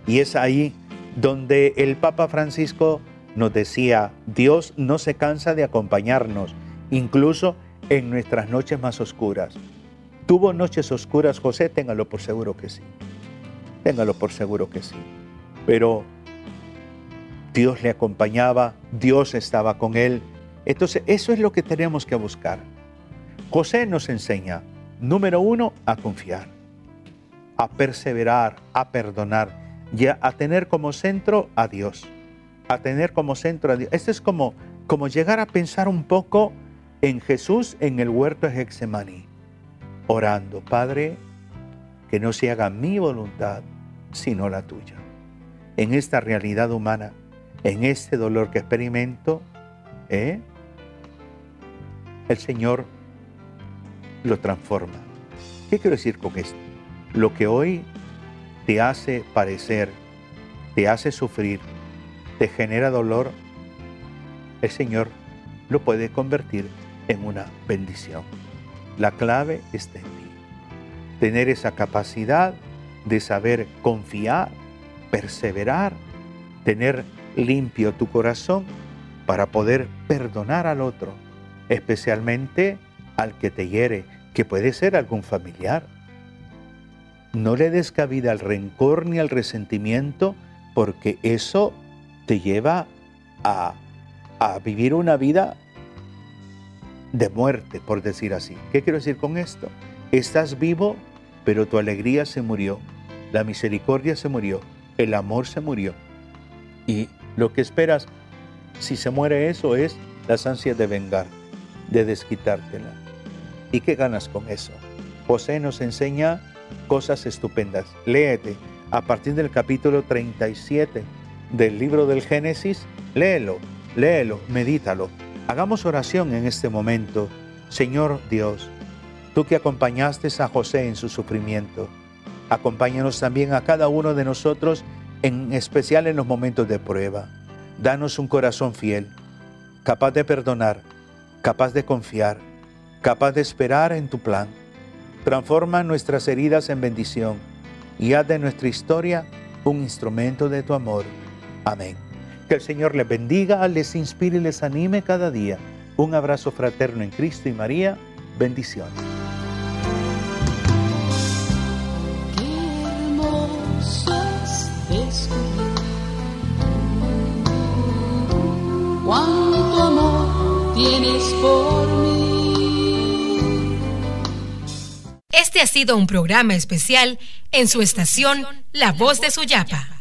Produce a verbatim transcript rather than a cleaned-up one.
Y es ahí donde el Papa Francisco nos decía, Dios no se cansa de acompañarnos, incluso en nuestras noches más oscuras. ¿Tuvo noches oscuras José? Téngalo por seguro que sí. Téngalo por seguro que sí. Pero Dios le acompañaba, Dios estaba con él. Entonces, eso es lo que tenemos que buscar. José nos enseña, número uno, a confiar, a perseverar, a perdonar y a, a tener como centro a Dios. A tener como centro a Dios. Esto es como, como llegar a pensar un poco en Jesús en el huerto de Getsemaní, orando, Padre, que no se haga mi voluntad, sino la tuya. En esta realidad humana, en este dolor que experimento, ¿eh? el Señor lo transforma. ¿Qué quiero decir con esto? Lo que hoy te hace padecer, te hace sufrir, te genera dolor, el Señor lo puede convertir en una bendición. La clave está en ti. Tener esa capacidad de saber confiar, perseverar, tener limpio tu corazón para poder perdonar al otro, especialmente al que te hiere, que puede ser algún familiar. No le des cabida al rencor ni al resentimiento, porque eso te lleva a, a vivir una vida de muerte, por decir así. ¿Qué quiero decir con esto? Estás vivo, pero tu alegría se murió, la misericordia se murió, el amor se murió. Y lo que esperas, si se muere eso, es las ansias de vengar, de desquitártela. ¿Y qué ganas con eso? José nos enseña cosas estupendas. Léete a partir del capítulo treinta y siete del libro del Génesis. Léelo, léelo, medítalo. Hagamos oración en este momento. Señor Dios, tú que acompañaste a José en su sufrimiento, acompáñanos también a cada uno de nosotros, en especial en los momentos de prueba. Danos un corazón fiel, capaz de perdonar, capaz de confiar, capaz de esperar en tu plan. Transforma nuestras heridas en bendición y haz de nuestra historia un instrumento de tu amor. Amén. Que el Señor les bendiga, les inspire y les anime cada día. Un abrazo fraterno en Cristo y María. Bendiciones. Qué hermoso es descubrir cuánto amor tienes por mí. Este ha sido un programa especial en su estación La Voz de Suyapa.